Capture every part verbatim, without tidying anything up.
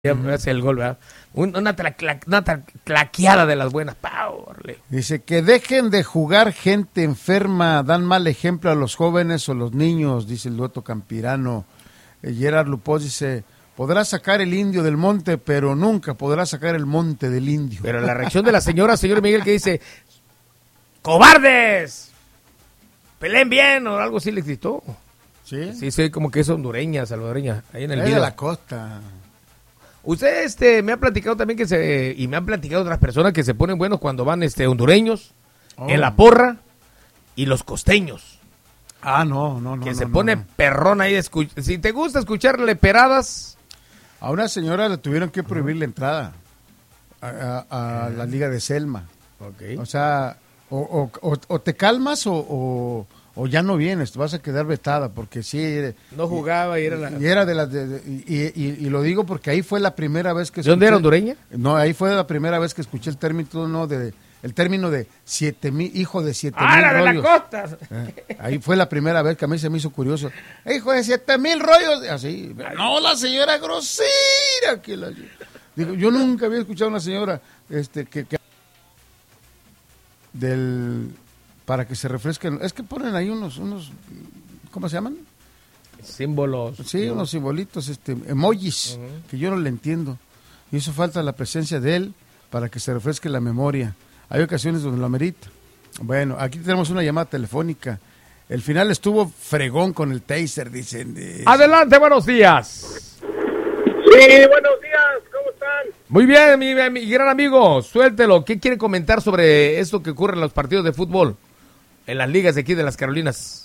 hace el gol, ¿verdad? Un, una, tra, una tra, claqueada de las buenas. ¡Paurle! Dice que dejen de jugar gente enferma, dan mal ejemplo a los jóvenes o los niños, dice el dueto campirano. Eh, Gerard Lupós dice, podrá sacar el indio del monte, pero nunca podrá sacar el monte del indio. Pero la reacción de la señora, señor Miguel, que dice, ¡cobardes! ¡Peleen bien! O algo así le gritó. ¿Sí? Sí, sí, como que es hondureña, salvadoreña, ahí en el Es video. de la costa. Usted este me ha platicado también que se y me han platicado otras personas que se ponen buenos cuando van este hondureños oh. en la porra y los costeños. Ah, no, no, no. Que no, se no, pone no. perrón ahí. Escu- si te gusta escucharle peradas. A una señora le tuvieron que prohibir uh-huh. la entrada a, a, a uh-huh. la Liga de Selma. Okay. O sea, o, o, o, o te calmas o, o, o ya no vienes, te vas a quedar vetada porque sí. No jugaba y, y era la... Y era de las de, de, y, y, y lo digo porque ahí fue la primera vez que escuché... ¿De dónde era, hondureña? No, ahí fue la primera vez que escuché el término no de el término de siete mil, hijo de siete ¡Ah, mil la rollos. de la costa! Eh, ahí fue la primera vez que a mí se me hizo curioso. Hijo de siete mil rollos, así. No, la señora grosera que la... Digo, yo nunca había escuchado a una señora este que, que del para que se refresquen, es que ponen ahí unos unos ¿cómo se llaman? Símbolos. Sí, unos simbolitos, este emojis, uh-huh. que yo no le entiendo. Y eso falta la presencia de él para que se refresque la memoria. Hay ocasiones donde lo amerita. Bueno, aquí tenemos una llamada telefónica. El final estuvo fregón con el taser, dicen. De... Adelante, buenos días. Sí, buenos días, ¿cómo están? Muy bien, mi, mi gran amigo, suéltelo. ¿Qué quiere comentar sobre esto que ocurre en los partidos de fútbol? En las ligas de aquí de las Carolinas.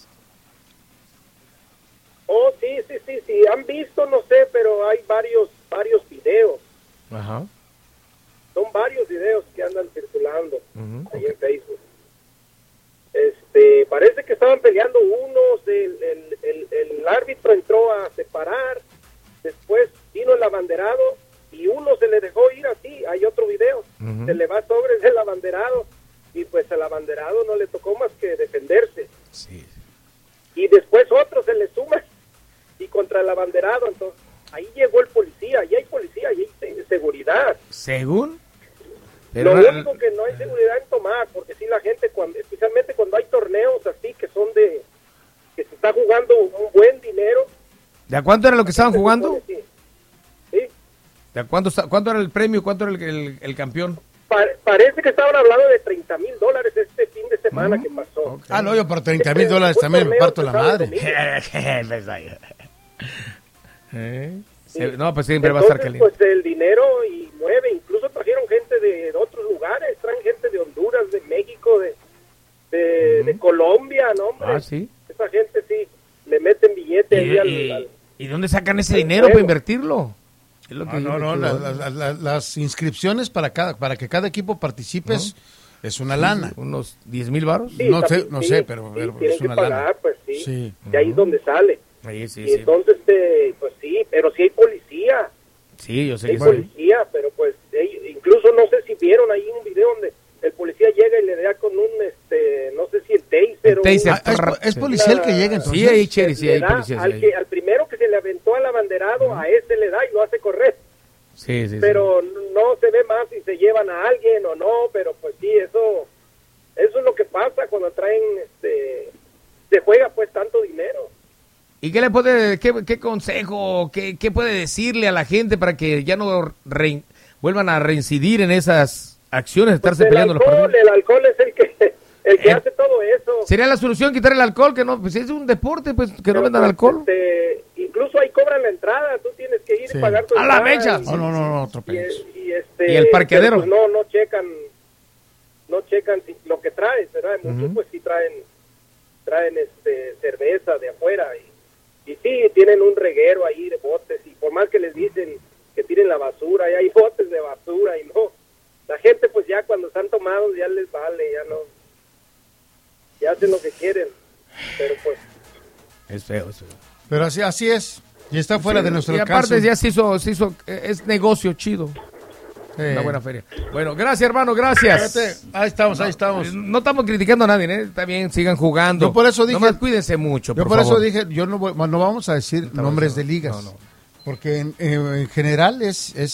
Oh, sí, sí, sí, sí. Han visto, no sé, pero hay varios, varios videos. Ajá. Son varios videos que andan circulando uh-huh. ahí okay. en Facebook. Este, parece que estaban peleando unos, el, el, el, el árbitro entró a separar, después vino el abanderado y uno se le dejó ir así. Hay otro video, uh-huh. se le va sobre el abanderado y pues el abanderado no le tocó más que defenderse. Sí. Y después otro se le suma y contra el abanderado, entonces ahí llegó el policía, y hay policía, y hay seguridad. ¿Según? Pero lo único que no hay seguridad en tomar, porque si la gente, cuando, especialmente cuando hay torneos así que son de, que se está jugando un buen dinero. ¿De a cuánto era lo que estaban jugando? Sí. ¿Sí? ¿De a cuánto, cuánto era el premio, cuánto era el, el, el campeón? Pa- parece que estaban hablando de treinta mil dólares este fin de semana uh-huh. que pasó. Okay. Ah, no, yo por treinta mil dólares también me parto la madre. ¿Eh? Sí, no, pues siempre Entonces, va a estar caliente. Pues el dinero y mueve, incluso trajeron gente de otros lugares, traen gente de Honduras, de México, de de, uh-huh. de Colombia, ¿no, hombre? Ah, sí. Esa gente sí, le meten billete ahí al, y, al... ¿Y dónde sacan ese dinero para invertirlo? Es lo que no, no, no la, la, la, las inscripciones para cada para que cada equipo participe ¿no? es, es una sí, lana. ¿Unos diez mil varos? Sí, no también, sé, no sí, sé, pero, sí, pero es una que pagar, lana. Pues sí, sí. Y ahí es donde sale. Ahí, sí, y sí. entonces, este, pues sí, pero sí hay policía. Sí, yo sé sí hay que policía, sí. Pero pues ellos, incluso no sé si vieron ahí un video donde el policía llega y le da con un, este, no sé si el taser. El taser. Un, ah, es, es policía el que llega entonces. Sí, ahí, Cheri, sí, hay policía. Al, que, al primero que se le aventó al abanderado, uh-huh. a ese le da y lo hace correr. Sí, sí, pero sí. no se ve más si se llevan a alguien o no, pero pues sí, eso eso es lo que pasa cuando traen, este, se juega pues tanto dinero. ¿Y qué le puede, qué, qué consejo, qué, qué puede decirle a la gente para que ya no re, vuelvan a reincidir en esas acciones, de estarse pues peleando alcohol, los partidos? El alcohol es el que el que eh, hace todo eso. ¿Sería la solución quitar el alcohol? Que no, pues si es un deporte, pues que pero, no vendan alcohol. Este, incluso ahí cobran la entrada, tú tienes que ir sí. y pagar tu a la mecha. No, no, no, no, otro pedazo. Y, y, este, y el parqueadero. Pues no, no checan, no checan si, lo que traes, ¿verdad? Muchos uh-huh. pues sí traen, traen este cerveza de afuera y, y sí tienen un reguero ahí de botes y por más que les dicen que tiren la basura, y hay botes de basura y no, la gente pues ya cuando están tomados ya les vale, ya no, ya hacen lo que quieren, pero pues es feo, es feo. Pero así así es. Y está fuera sí, de nuestro alcance. Y aparte caso. ya se hizo, se hizo, es negocio chido. Sí. Una buena feria. Bueno, gracias, hermano, gracias. Fíjate, ahí estamos, no, ahí estamos. No estamos criticando a nadie, ¿eh? Está bien, sigan jugando. Yo por eso dije... Nomás cuídense mucho, Yo por, por favor. eso dije, yo no, voy, no vamos a decir no nombres de ligas. No, no. Porque en, en general es... es